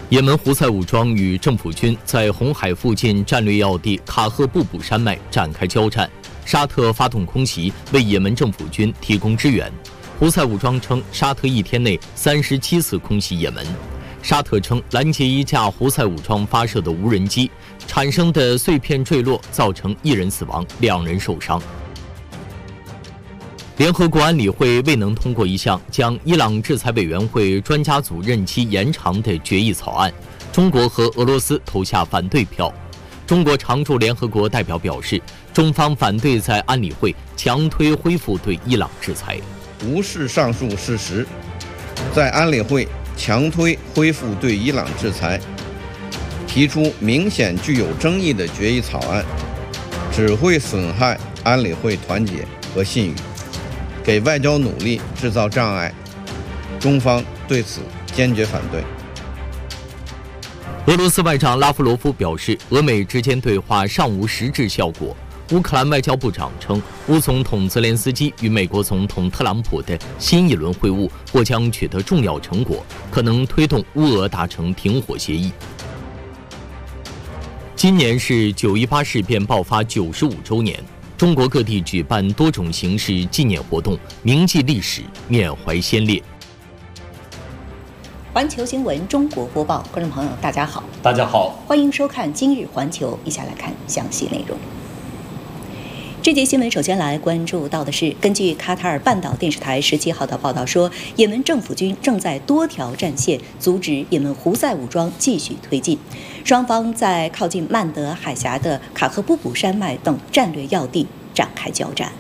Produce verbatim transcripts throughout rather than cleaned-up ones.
也门胡塞武装与政府军在红海附近战略要地卡赫布卜山脉展开交战，沙特发动空袭为也门政府军提供支援。胡塞武装称，沙特一天内三十七次空袭也门。沙特称，拦截一架胡塞武装发射的无人机，产生的碎片坠落，造成一人死亡，两人受伤。联合国安理会未能通过一项将伊朗制裁委员会专家组任期延长的决议草案，中国和俄罗斯投下反对票。中国常驻联合国代表表示，中方反对在安理会强推恢复对伊朗制裁。 无视上述事实，在安理会强推恢复对伊朗制裁，提出明显具有争议的决议草案，只会损害安理会团结和信誉，给外交努力制造障碍，中方对此坚决反对。 俄罗斯外长拉夫罗夫表示，俄美之间对话尚无实质效果。乌克兰外交部长称，乌总统泽连斯基与美国总统特朗普的新一轮会晤或将取得重要成果，可能推动乌俄达成停火协议。今年是九一八事变爆发九十五周年，中国各地举办多种形式纪念活动，铭记历史，缅怀先烈。 环球新闻中国播报，观众朋友大家好， 大家好， 欢迎收看今日环球，一起来看详细内容。这节新闻首先来关注到的是，根据卡塔尔半岛电视台十七号的报道说，也门政府军正在多条战线阻止也门胡塞武装继续推进，双方在靠近曼德海峡的卡赫布卜山脉等战略要地展开交战。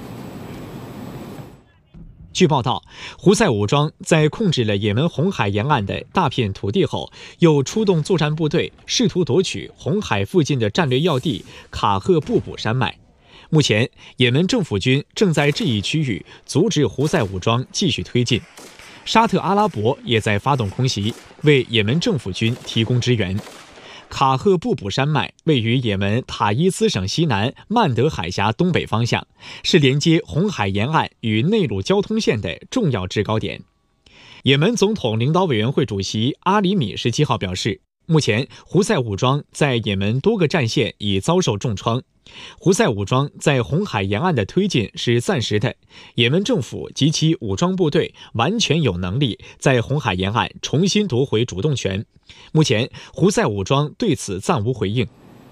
据报道，胡塞武装在控制了也门红海沿岸的大片土地后，又出动作战部队，试图夺取红海附近的战略要地卡赫布卜山脉。目前，也门政府军正在这一区域阻止胡塞武装继续推进。沙特阿拉伯也在发动空袭，为也门政府军提供支援。卡赫布卜山脉位于也门塔伊斯省西南曼德海峡东北方向，是连接红海沿岸与内陆交通线的重要制高点。也门总统领导委员会主席阿里米十七号表示，目前胡塞武装在也门多个战线已遭受重创，胡塞武装在红海沿岸的推进是暂时的，也门政府及其武装部队完全有能力在红海沿岸重新夺回主动权。目前胡塞武装对此暂无回应。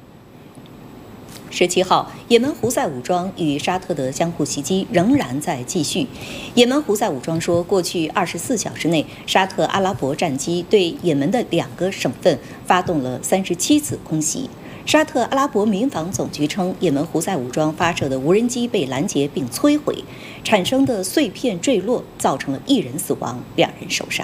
十七号，也门胡塞武装与沙特的相互袭击仍然在继续。也门胡塞武装说，过去二十四小时内，沙特阿拉伯战机对也门的两个省份发动了三十七次空袭。沙特阿拉伯民防总局称，也门胡塞武装发射的无人机被拦截并摧毁，产生的碎片坠落造成了一人死亡，两人受伤。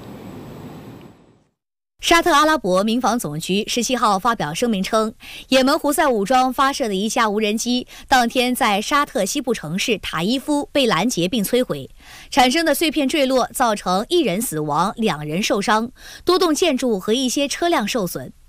沙特阿拉伯民防总局十七号发表声明称，也门胡塞武装发射的一架无人机当天在沙特西部城市塔伊夫被拦截并摧毁，产生的碎片坠落造成一人死亡，两人受伤，多栋建筑和一些车辆受损。